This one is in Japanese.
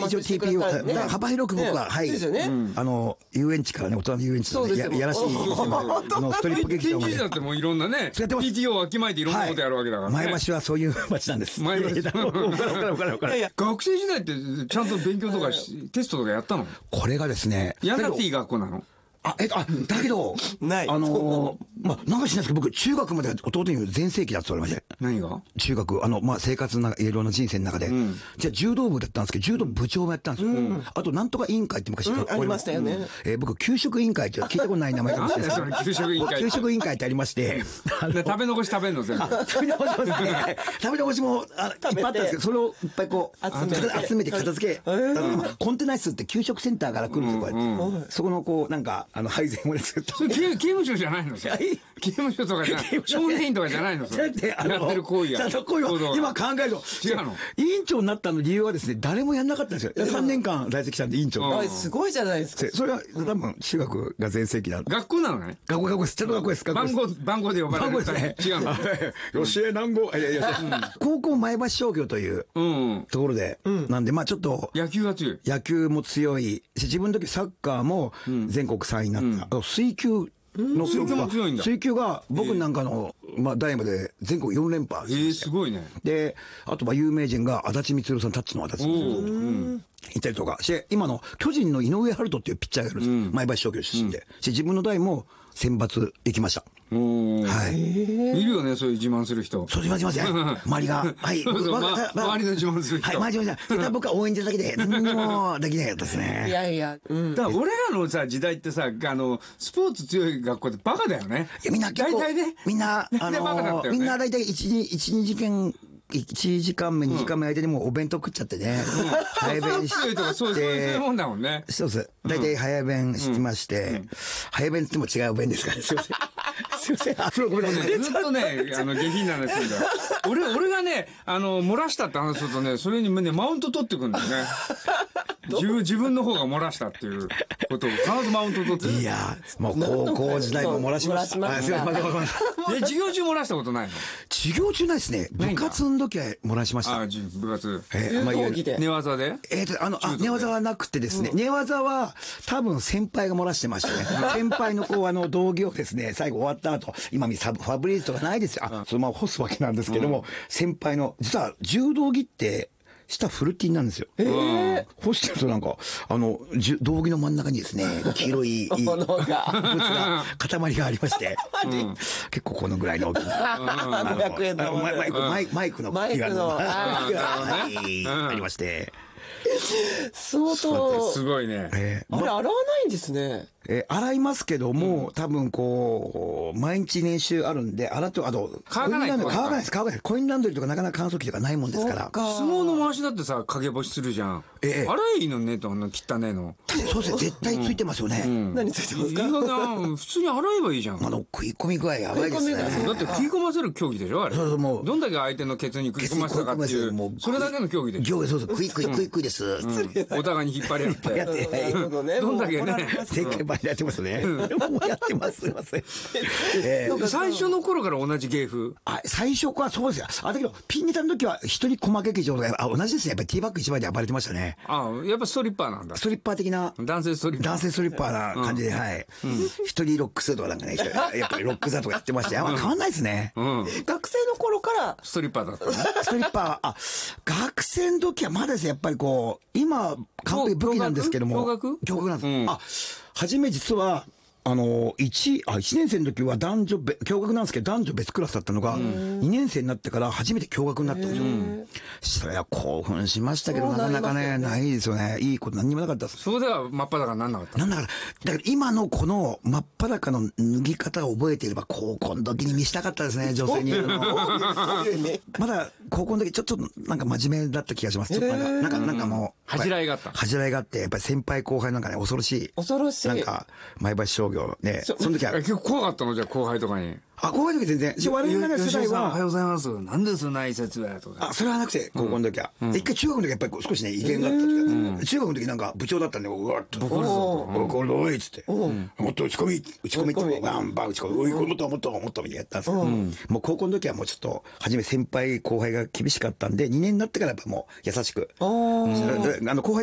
一応 TPO、幅広く僕は、はい。 ですよね。 遊園地からね、大人の遊園地とね、やらしい、ストリップ劇場まで。 天神だってもういろんなね、PTO をわきまえていろんなことやるわけだからね。 前橋はそういう街なんです。 前橋。学生時代ってちゃんと勉強とかテストとかやったの？ これがですね。 やんなくていい学校なの？ だけど、 ない。 なんか知らないですけど、僕、中学まで弟に言う全盛期だって言われまして。 何が？ 中学、生活のいろんな人生の中で。じゃあ、柔道部だったんですけど、柔道部長もやったんですよ。あと、なんとか委員会って昔ありましたよね。 僕、給食委員会って聞いたことない名前なんですよ。給食委員会。 給食委員会ってありまして。 食べ残し食べんの全部。 食べ残しも、いっぱいあったんですけど、それをいっぱいこう、集めて片付け。コンテナ室って給食センターから来るんですよ、これ。そこのこう、なんか、配膳をね、 それ刑務所じゃないの？刑務所とかじゃない。少年院とかじゃないの？やってる行為や。 今考えると。 違うの？ 委員長になったの理由はですね、誰もやんなかったんですよ。3年間在籍したんで委員長。 すごいじゃないですか。 それは多分中学が全盛期だ。 学校なのね？ 学校です。ちゃんと学校です。 番号で呼ばれる。違うの？ 吉江南郷。高校前橋商業というところで、なんでちょっと。 野球が強い。 野球も強いし、自分の時サッカーも全国3位になった。水球の水球が僕なんかの代まで全国4連覇。 すごいね。 で、あと有名人が足立光さん、タッチの足立光さんいたりとかして、今の巨人の井上春人っていうピッチャーがいるんです。前橋商業出身で。自分の代も選抜行きました。はい。 いるよね、そういう自慢する人。 そう、自慢しますね。周りが。はい。 周りの自慢する人。 はい、周りの自慢。僕は応援してるだけで、何にもできなかったですね。 いやいや。 だから俺らのさ、時代ってさ、スポーツ強い学校ってバカだよね。 いや、みんな結構、みんな、みんな大体1時間目、2時間目間にもうお弁当食っちゃってね。早弁して。 そういうもんだもんね。 そうです。大体早弁しまして、早弁っても違う弁ですからね。すいません。すいません。ごめんなさい。 ずっとね、下品な話するんだよ。俺がね、漏らしたって話するとね、それにね、マウント取ってくんだよね。自分の方が漏らしたっていうことを必ずマウント取ってくる。 いや、もう高校時代も漏らしました。すいません。 授業中漏らしたことないの？ 授業中ないですね。部活の時は漏らしました。 部活。 寝技で？ 寝技はなくてですね、寝技は多分先輩が漏らしてましたね。先輩の道着をですね、最後終わった後、今ファブリーズとかないですよ。そのまま干すわけなんですけども、先輩の、実は柔道着って、下フルティンなんですよ。干してるとなんか、道着の真ん中にですね、黄色い、塊がありまして、結構このぐらいの大きな。 500円の。 マイクの木がありまして。 相当。 すごいね。 あれ、洗わないんですね。 洗いますけども、多分毎日練習あるんで、あと、 乾かないです。 コインランドリーとかなかなか乾燥機とかないもんですから。 相撲の回しだってさ、陰干しするじゃん。洗えばいいのね、汚ねえの。 そうですね、絶対ついてますよね。 何ついてますか？ 普通に洗えばいいじゃん。 食い込み具合やばいですね。 だって食い込ませる競技でしょあれ。どんだけ相手のケツに食い込ませたかっていう、それだけの競技でしょ。 そうそう、食いです。 お互いに引っ張り合って。どんだけね。 正解版でやってますね。もうやってます。すいません。 最初の頃から同じ芸風？ 最初はそうですよ。だけど、ピンネタの時は一人駒劇場が、同じですね。やっぱりティーバッグ一枚で暴れてましたね。 やっぱストリッパーなんだ。 ストリッパー的な。 男性ストリッパーな感じで、はい。一人ロックスとかなんかね、やっぱりロック座とかやってまして、変わんないですね。 学生の頃からストリッパーだったの？ ストリッパー、学生の時はまだですね、やっぱり今、完璧武器なんですけども。 驚愕なんです。初め実は、1年生の時は共学なんですけど、男女別クラスだったのが、2年生になってから初めて共学になったんですよ。それは興奮しましたけど、なかなかね、ないですよね。いいこと何にもなかったです。 そうでは真っ裸になんなかった。 だから今のこの真っ裸の脱ぎ方を覚えていれば、高校の時に見したかったですね、女性に。まだ高校の時ちょっとなんか真面目だった気がします。ちょっとなんかもう。 恥じらいがあった。 恥じらいがあって、やっぱり先輩後輩なんかね、恐ろしい。なんか、前橋商業ね。その時は。 結構怖かったのじゃあ後輩とかに。 後輩の時全然。我々の世代は。 おはようございます。なんでそんな挨拶はとか。 それはなくて、高校の時は。一回中学の時やっぱり少しね、威厳があった時が。中学の時なんか部長だったんで、うわっと。これおいっつって。もっと打ち込みってバンバン打ち込み。もっとみたいなやったんですけど。もう高校の時はもうちょっと、初め先輩後輩が厳しかったんで、2年になってからやっぱもう優しく。後輩